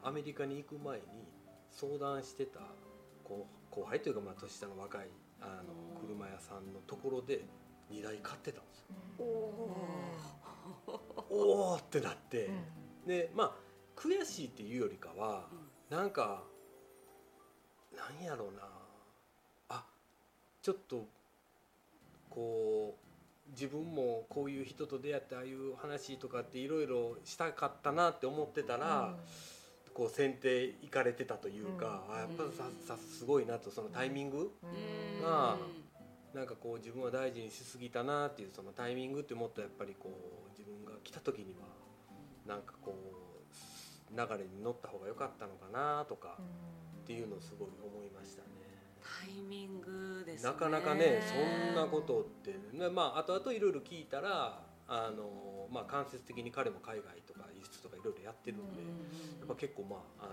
アメリカに行く前に相談してた後輩というか、年下の若い車屋さんのところで2台買ってたんですよ。おーってなって、で悔しいっていうよりかは、なんかなんやろうな、ちょっとこう自分もこういう人と出会ってああいう話とかっていろいろしたかったなって思ってたら、こう先手行かれてたというか、やっぱすごいなと、そのタイミングがなんかこう自分は大事にしすぎたなっていう、そのタイミングってもっとやっぱりこう自分が来た時にはなんかこう流れに乗った方が良かったのかなとかっていうのをすごい思いましたね。 タイミングですね。 なかなかね、そんなことって後々いろいろ聞いたら間接的に彼も海外とか輸出とかいろいろやってるんで、やっぱ結構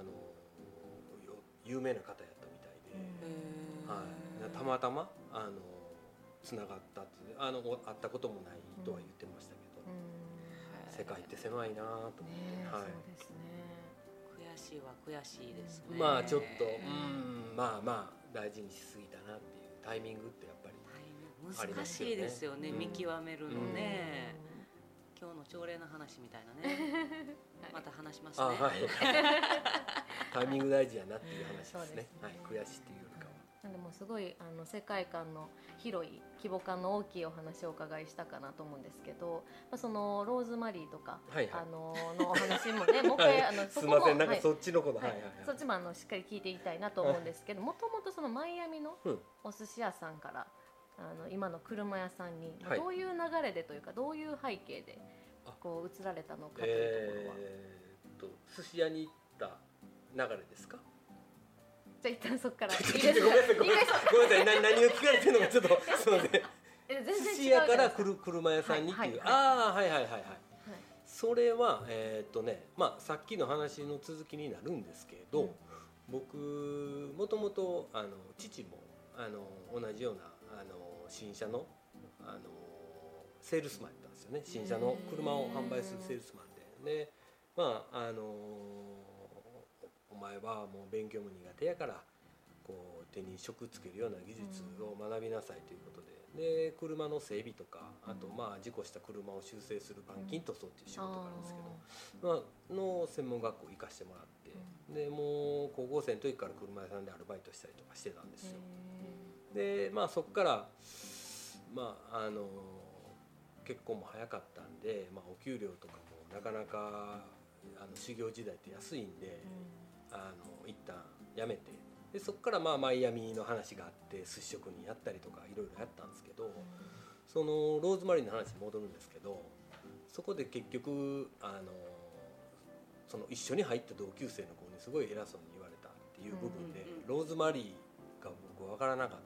有名な方やったみたいで、たまたまつながったって会ったこともないとは言ってましたけど、世界って狭いなと思って、 そうですね。 悔しいは悔しいですね。 ちょっと大事にしすぎたなっていうタイミングってやっぱりありますよね。 難しいですよね、見極めるのね。今日の朝礼の話みたいなね。また話しますね。 タイミング大事やなっていう話ですね。悔しいっていうよりかは。 なんでもすごい世界観の広い規模感の大きいお話をお伺いしたかなと思うんですけど、そのローズマリーとか、のお話もねもう一回すみません、なんかそっちのこと、 そっちもしっかり聞いていきたいなと思うんですけど、もともとそのマイアミのお寿司屋さんから今の車屋さんにどういう流れでというか、どういう背景でこう移られたのかというところは。 寿司屋に行った流れですか。 じゃあ一旦そこからいいですか。ごめんなさい、何を聞かれてるのかちょっとすみません。 全然違う。 寿司屋から車屋さんにっていう、それはさっきの話の続きになるんですけど、僕もともと父も同じような新車のセールスマンやったんですよね。新車の車を販売するセールスマンで、お前はもう勉強も苦手やからこう手に職つけるような技術を学びなさいということで、車の整備とか、あと事故した車を修正する板金塗装っていう仕事があるんですけど、の専門学校行かしてもらって、でもう高校生の時から車屋さんでアルバイトしたりとかしてたんですよ。でそこから結婚も早かったんで、お給料とかもなかなか修行時代って安いんで、一旦辞めて、でそこからマイアミの話があって寿司職人やったりとかいろいろやったんですけど、そのローズマリーの話に戻るんですけど、そこで結局その一緒に入った同級生の子にすごい偉そうに言われたっていう部分で、ローズマリーが僕分からなかった。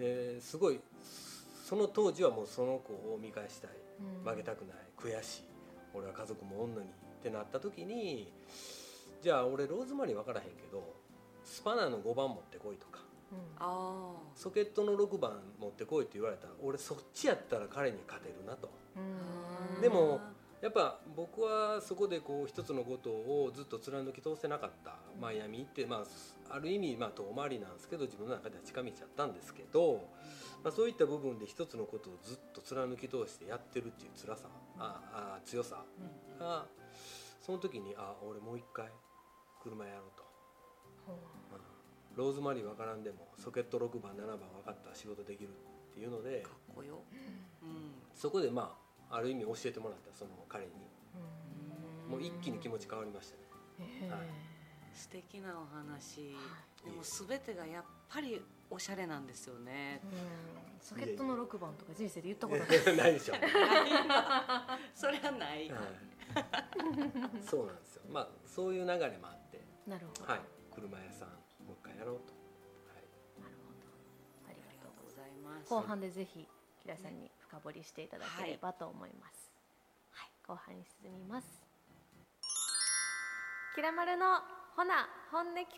ですごいその当時はもうその子を見返したい、負けたくない、悔しい、俺は家族もおんのにってなった時に、じゃあ俺ローズマリー分からへんけどスパナの5番持ってこいとか、ソケットの6番持ってこいって言われたら、俺そっちやったら彼に勝てるなと。でもやっぱ僕はそこでこう一つのことをずっと貫き通せなかった。マイアミ行って、ある意味遠回りなんですけど自分の中では近道やったんですけど、そういった部分で一つのことをずっと貫き通してやってるっていう強さが、その時に俺もう一回車やろうと、ローズマリー分からんでもソケット6番7番分かったら仕事できるっていうので、 かっこよ、 そこである意味教えてもらった、その彼にもう一気に気持ち変わりましたね。 素敵なお話。でも全てがやっぱりおしゃれなんですよね。 ソケットの6番とか人生で言ったことないないでしょそれはない、 そうなんですよ。そういう流れもあって、 なるほど、 車屋さんもう一回やろうと。 なるほど、ありがとうございます。 後半でぜひキラさんに深掘りしていただければと思います。後半に進みます。キラマルのほな本音聞